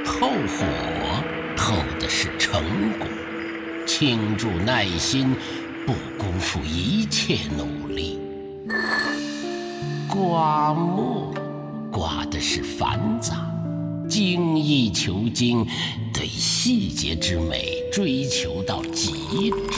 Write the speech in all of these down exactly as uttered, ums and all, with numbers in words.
透火透的是成果，倾注耐心，不辜负一切努力。刮墨刮的是繁杂，精益求精，对细节之美追求到极致。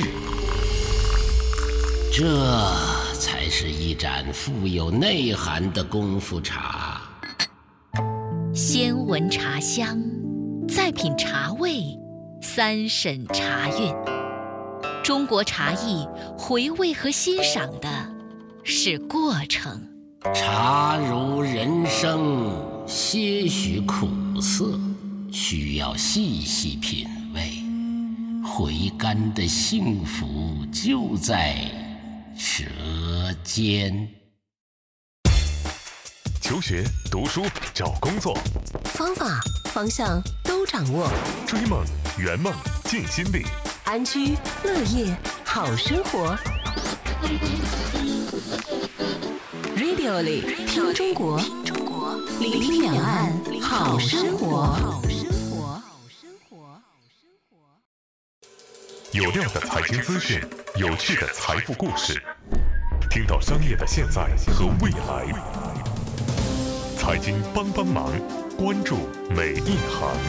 这才是一盏富有内涵的功夫茶。 先闻茶香，再品茶味，三审茶韵。中国茶艺回味和欣赏的是过程。 茶如人生，些许苦涩，需要细细品味。回甘的幸福就在舌尖。 求学、读书、找工作， 方法、方向都掌握。 追梦、圆梦、尽心力， 安居乐业，好生活。Radio 里听中国，聆听两岸好生活。 有料的财经资讯，有趣的财富故事，听到商业的现在和未来。财经帮帮忙，关注每一行。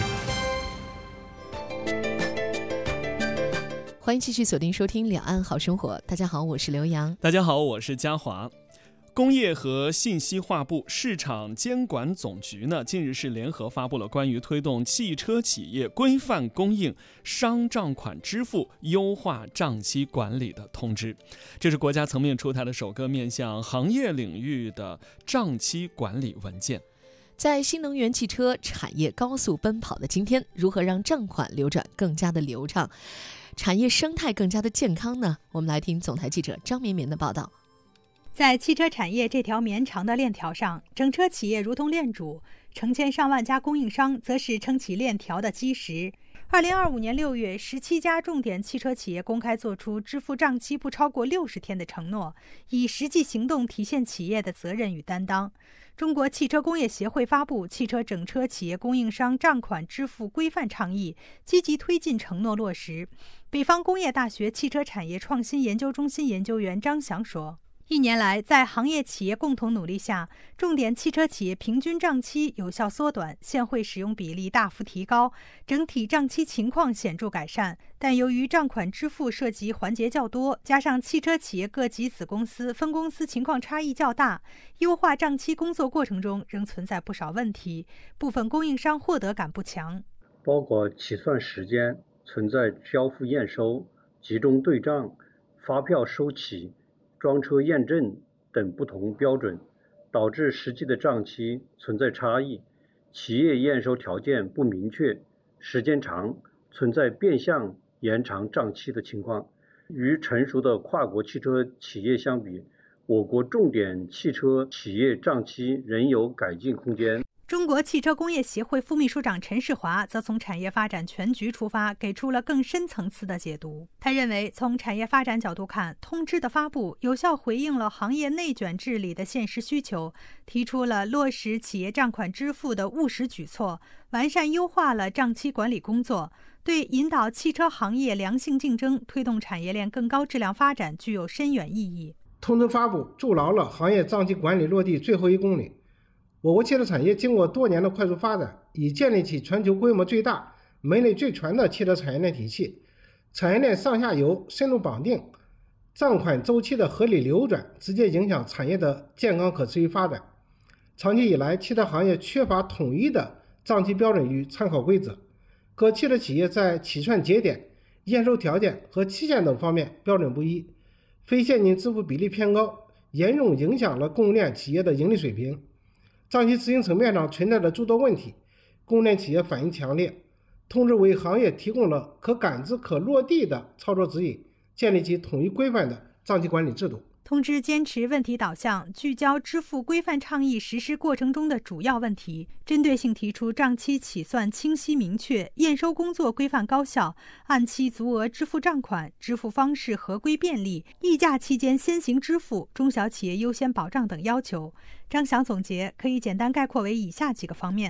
欢迎继续锁定收听两岸好生活。大家好，我是刘洋。 大家好，我是嘉华。工业和信息化部市场监管总局呢，近日是联合发布了关于推动汽车企业规范供应商账款支付、优化账期管理的通知。这是国家层面出台的首个面向行业领域的账期管理文件。 在新能源汽车产业高速奔跑的今天，如何让账款流转更加的流畅，产业生态更加的健康呢？我们来听总台记者张绵绵的报道。 在汽车产业这条绵长的链条上，整车企业如同链主，成千上万家供应商则是撑起链条的基石。二零二五年六月，十七家重点汽车企业公开做出支付账期不超过六十天的承诺，以实际行动体现企业的责任与担当。中国汽车工业协会发布《汽车整车企业供应商账款支付规范倡议》，积极推进承诺落实。北方工业大学汽车产业创新研究中心研究员张翔说，一年来，在行业企业共同努力下，重点汽车企业平均账期有效缩短，现汇使用比例大幅提高，整体账期情况显著改善。但由于账款支付涉及环节较多，加上汽车企业各级子公司、分公司情况差异较大，优化账期工作过程中仍存在不少问题，部分供应商获得感不强， 包括起算时间、存在交付验收、集中对账、发票收起、装车验证等不同标准，导致实际的账期存在差异，企业验收条件不明确，时间长，存在变相延长账期的情况。与成熟的跨国汽车企业相比，我国重点汽车企业账期仍有改进空间。 中国汽车工业协会副秘书长陈世华则从产业发展全局出发，给出了更深层次的解读。他认为，从产业发展角度看，通知的发布有效回应了行业内卷治理的现实需求，提出了落实企业账款支付的务实举措，完善优化了账期管理工作，对引导汽车行业良性竞争、推动产业链更高质量发展具有深远意义。 通知发布筑牢了行业账期管理落地最后一公里。我国汽车产业经过多年的快速发展，已建立起全球规模最大、门类最全的汽车产业链体系。产业链上下游深入绑定，账款周期的合理流转，直接影响产业的健康可持续发展。长期以来，汽车行业缺乏统一的账期标准与参考规则，各汽车企业在起算节点、验收条件和期限等方面标准不一，非现金支付比例偏高，严重影响了供应链企业的盈利水平。账期执行层面上存在着诸多问题，供应链企业反应强烈。通知为行业提供了可感知、可落地的操作指引，建立起统一规范的账期管理制度。 通知坚持问题导向，聚焦支付规范倡议实施过程中的主要问题，针对性提出账期起算清晰明确、验收工作规范高效、按期足额支付账款、支付方式合规便利、议价期间先行支付、中小企业优先保障等要求。张翔总结可以简单概括为以下几个方面。